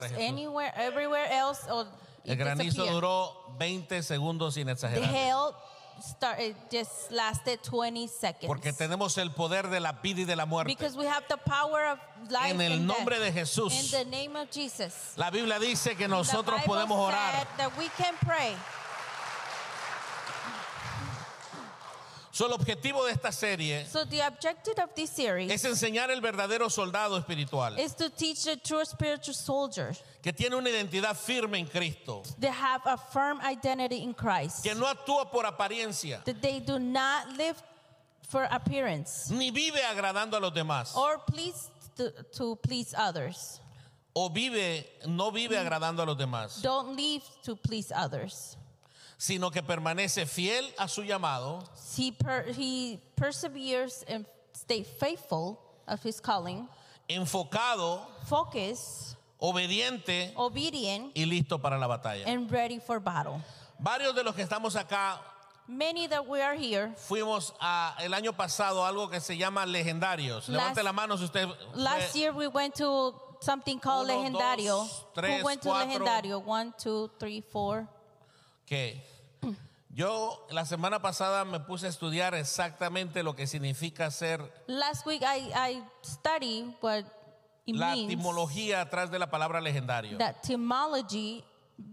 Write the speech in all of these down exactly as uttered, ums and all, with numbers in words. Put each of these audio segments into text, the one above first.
anywhere, everywhere else, or El it granizo disappeared. duró veinte segundos sin The exagerar. hail started just lasted twenty seconds. Porque tenemos el poder de la vida y de la muerte. Because we have the power of life En el and nombre death. de Jesús. In the name of Jesus. La Biblia dice que nosotros The Bible podemos orar. said that we can pray. So, el objetivo de esta serie So the objective of this series es enseñar el verdadero soldado espiritual is to teach the true spiritual soldier que tiene una identidad firme en Cristo, they have a firm identity in Christ. que no actúa por apariencia, That they do not live for appearance ni vive agradando a los demás, or please to, to please others. o vive, no vive agradando a los demás, Don't live to please others. sino que permanece fiel a su llamado, He per, he perseveres and stay faithful of his calling, enfocado, focus, obediente obedient, y listo para la batalla. and ready for battle. Varios de los que estamos acá Many that we are here, fuimos a, el año pasado a algo que se llama Legendarios. Last- Levante la mano si usted last fue. year we went to something called Uno, Legendario. dos, tres, Who went to cuatro. Legendario? One, two, three, four. que yo la semana pasada me puse a estudiar exactamente lo que significa ser Last week I, I studied what it la means, etimología atrás de la palabra legendario, that etymology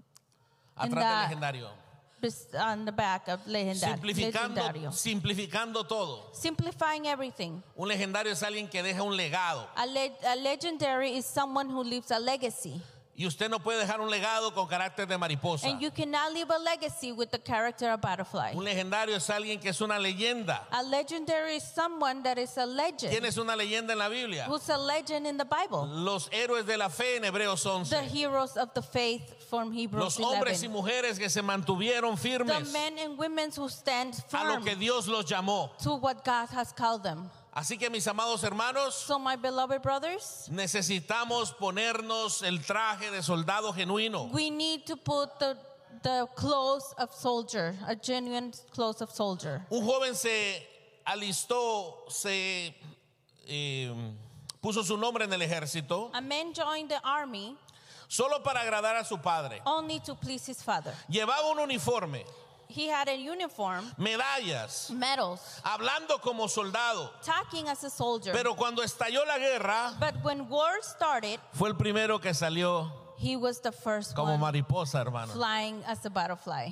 atrás and de that- legendario, bes- on the back of Legendario. simplificando, Legendario. simplificando todo. Simplifying everything. Un legendario es alguien que deja un legado, A, le- a legendary is someone who leaves a legacy. y usted no puede dejar un legado con carácter de mariposa. And you cannot leave a legacy with the character of butterfly. Un legendario es alguien que es una leyenda. A legendary is someone that is a legend. ¿Quién es una leyenda en la Biblia? Who's a legend in the Bible? Los héroes de la fe en Hebreos The once. heroes of the faith from Hebrews Los hombres y eleven. mujeres que se mantuvieron The firmes men and women who stand a lo firm que Dios los llamó. to what God has called them. Así que, mis amados hermanos, So my beloved brothers, necesitamos ponernos el traje de soldado genuino. we need to put the, the clothes of soldier, a genuine clothes of soldier. Un joven se alistó, se eh, puso su nombre en el ejército A man joined the army solo para agradar a su padre. only to please his father. Llevaba un uniforme, He had a uniform, medallas, medals, hablando como soldado. talking as a soldier. Pero cuando estalló la guerra, But when war started, fue el primero que salió he was the first como one mariposa, hermano. flying as a butterfly.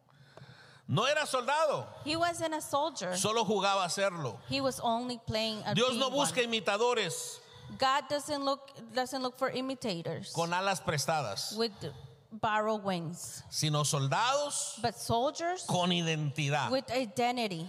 No era soldado, He wasn't a soldier. solo jugaba a serlo. He was only playing a Dios being no busca one. imitadores God doesn't look doesn't look for imitators con alas prestadas, with borrowed wings, sino soldados but soldiers con identidad. with identity.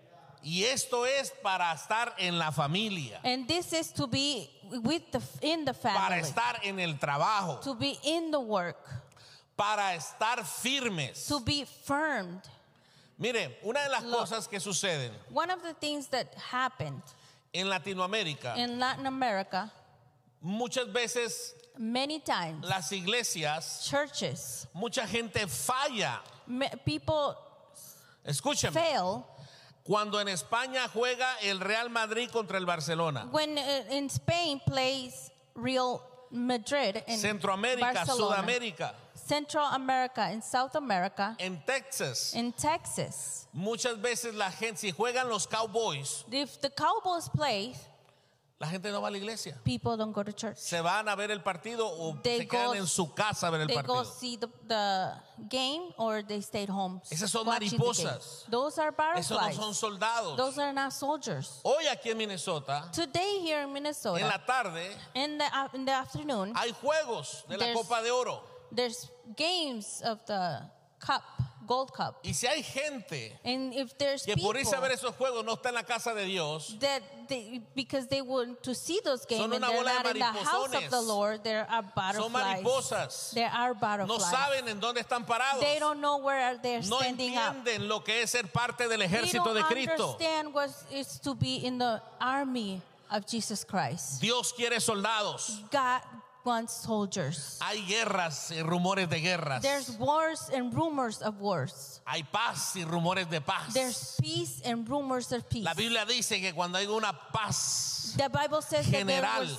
Y esto es para estar en la familia, And this is to be with the in the para family, estar en el trabajo, to be in the work, para estar firmes. to be firm. Mire, una de las Look. cosas que suceden One of the things that happened en Latinoamérica, in Latin America, muchas veces many times, las iglesias, churches, mucha gente falla. me- people Escúcheme, fail cuando en España juega el Real Madrid contra el Barcelona, when uh, in Spain plays Real Madrid in Centroamérica, Barcelona, Sudamérica, Central America, in South America, en Texas, in Texas. muchas veces la gente, si juegan los Cowboys, If the Cowboys play, la gente no va a la iglesia. people don't go to church. Se van a ver el partido o They se quedan go- en su casa a ver el They go partido. see the, the game or they stayed home. Esas son watching the mariposas. game. Those are Esos no butterflies. son soldados. Those are not soldiers. Hoy aquí en Minnesota, Today here in en Minnesota, la tarde, in the uh, in the afternoon, hay juegos de la There's- Copa de Oro. there's games of the cup, gold cup. Y si hay gente And if there's que people por irse a ver esos juegos no está en la casa de Dios, that they, because they want to see those games Son and una they're bola de not in the house of mariposones. the Lord, there are son butterflies. mariposas, There are no butterflies. saben en dónde están parados, They don't know where they're no standing up. entienden lo que es ser parte del They ejército don't de Cristo. understand what it's to be in the army of Jesus Christ. Dios quiere soldados. God wants soldiers. Hay guerras y rumores de guerras. There's wars and rumors of wars. Hay paz y rumores de paz. There's peace and rumors of peace. La Biblia dice que cuando hay una paz The Bible says that there general, was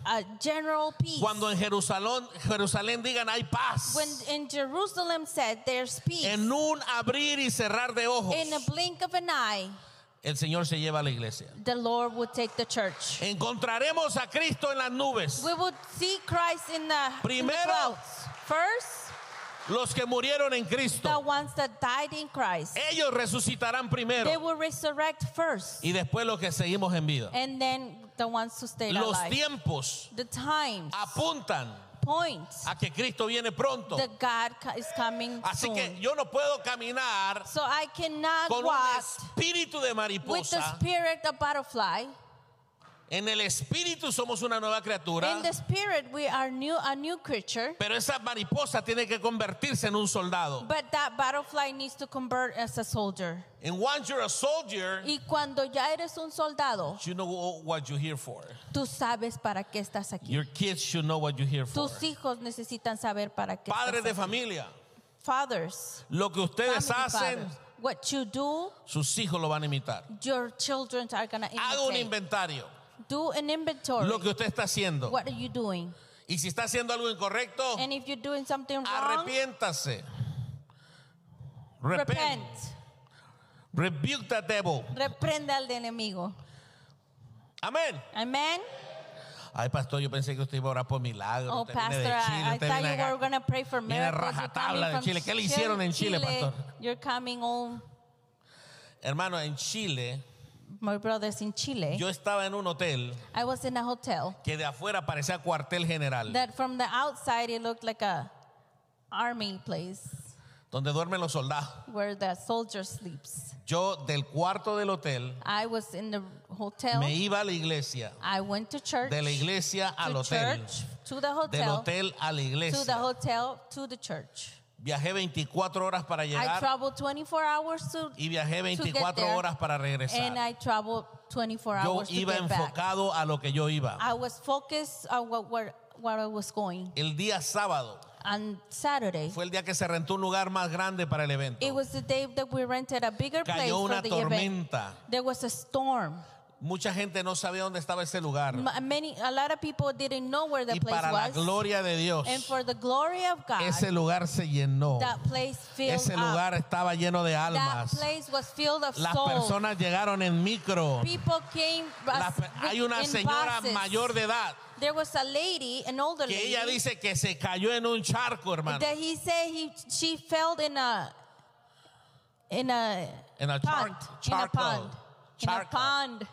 a general peace. Cuando en Jerusalén, Jerusalén digan hay paz. When in Jerusalem said there's peace, En un abrir y cerrar de ojos, in a blink of an eye, el Señor se lleva a la iglesia. the Lord would take the church. Encontraremos a Cristo en las nubes. We would see Christ in the, in the Primero, clouds. First, Los que murieron en the Cristo, ones that died in Christ. ellos resucitarán primero. They will resurrect first. Y después los que seguimos en vida. And then the ones who stayed Los alive. tiempos The times apuntan point a que Cristo viene pronto. that God co- is coming Así soon. que yo no puedo caminar So I cannot con un walk espíritu de with the mariposa. spirit of butterfly. En el espíritu somos una nueva criatura, In the spirit, we are new, a new creature. pero esa mariposa tiene que convertirse en un soldado. But that butterfly needs to convert as a soldier. And once you're a soldier, Y cuando ya eres un soldado, you know what you're here for. tú sabes para qué estás aquí. Your kids should know what you're here for. Tus hijos necesitan saber para qué Padres de estás aquí. familia, Fathers, lo que ustedes family hacen, fathers. What you do, sus hijos lo van a imitar. your children are going to Haga un imitate. inventario. Do an inventory. Lo que usted está haciendo. What are you doing? Y si está haciendo algo incorrecto, And if you're doing something wrong, arrepiéntase. Repent. repent. Rebuke the devil. Reprende al enemigo. Amén. Amen. Ay, pastor, yo pensé que usted iba a orar por milagros. Oh, Usted viene Pastor, de Chile, I, I usted thought viene you acá. were going to pray for Viene miracles. You're rajatabla coming de from Chile. ¿Qué le hicieron en Chile, pastor? You're coming home. Hermano, en Chile, My brother's in Chile. yo estaba en un hotel I was in a hotel que de afuera parecía cuartel general, that from the outside it looked like a army place donde duermen los soldados. where the soldier sleeps. Yo del cuarto del hotel I was in the hotel. me iba a la iglesia, I went to church. de la iglesia al to hotel, church, to the del hotel, hotel a la to the iglesia. hotel, to the church. Viajé veinticuatro horas para I llegar traveled twenty-four hours to, y viajé to get veinticuatro there, horas para and regresar. I traveled twenty-four Yo hours to iba get back. enfocado a lo que yo iba. I was focused on what, where, where I was going. El día sábado On Saturday, fue el día que se rentó un lugar más grande para el it evento. was the day that we rented a bigger place Cayó for una the event. tormenta. There was a storm. Mucha gente no sabía dónde estaba ese lugar. M- Many, a lot of people didn't know where the Y place para la was. gloria de Dios, And for the glory of God, ese lugar se llenó. that place filled Ese up. lugar estaba lleno de That almas. place was filled of Las souls. personas llegaron en micro. People came La as- pe- hay una in señora buses. mayor de edad There was a lady, an older que lady, ella dice que se cayó en un charco, hermano. that he said he she fell in a in a En el pond, char- in a charco. pond, in a Charco. pond.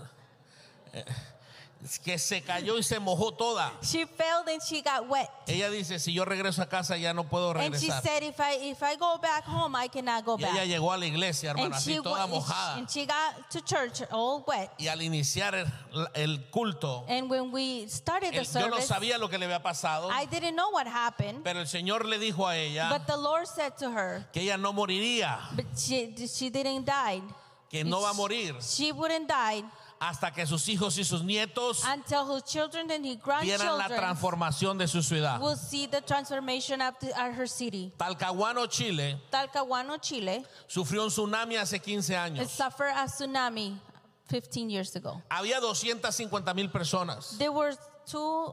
Que se cayó y se mojó toda. She fell and she got wet. Ella dice, si yo regreso a casa ya no puedo And she regresar. said, if I if I go back home, I cannot go Y ella back. llegó a la iglesia, hermano, And así she, toda wa- mojada. and she got to church all wet. Y al iniciar el, el culto, And when we started the el- yo no service, sabía lo que le había pasado, I didn't know what happened. pero el Señor le dijo a ella But the Lord said to her, que ella no moriría, but she she didn't die. que no va a morir She wouldn't die hasta que sus hijos y sus nietos until her children and her vieran la grandchildren transformación de su ciudad. will see the transformation of, the, of her city. Talcahuano, Chile, Talcahuano, Chile, sufrió un tsunami hace quince it años. suffered a tsunami fifteen years ago. Había doscientas cincuenta mil personas. There were two,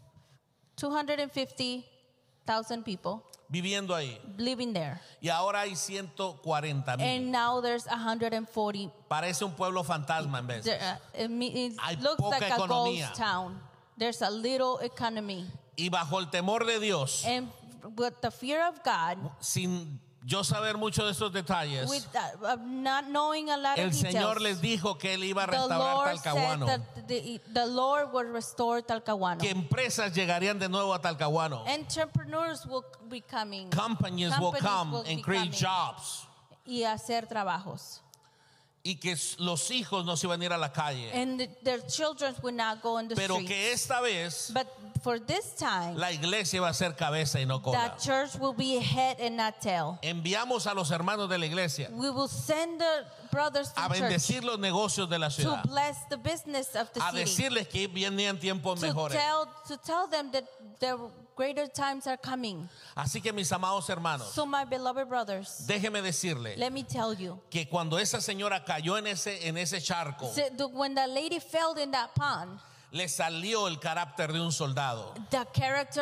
two hundred fifty thousand people Viviendo ahí. living there. Y ahora hay ciento cuarenta mil. And now there's one hundred forty. Parece un pueblo fantasma en vez. There, uh, it, me- it Hay looks poca like a economía. ghost town. There's a little economy. Y bajo el temor de Dios, And with the fear of God, sin yo saber mucho de estos detalles, with uh, uh, not knowing a lot el of details, Señor les dijo que Él iba a the restaurar Lord said Talcahuano. that the, the Lord will restore Talcahuano. Que empresas llegarían de nuevo a Talcahuano. Entrepreneurs will be coming. Companies will Companies come will and be create coming jobs. Y hacer trabajos. Y que los hijos no se iban a ir a la calle. And the- their children will not go in the Pero streets. que esta vez But for this time, la iglesia va a ser cabeza y no cola. that church will be head and not tail. Enviamos a los hermanos de la iglesia We will send the brothers a from church bendecir los negocios de la to ciudad. bless the business of the A city. decirles que venían tiempos To mejores. tell, to tell them that the greater times are coming. Así que mis amados hermanos, So my beloved brothers, déjeme decirle let me tell you, que cuando esa señora cayó en ese, en ese charco, so the- when the lady fell in that pond, le salió el carácter de un soldado. The character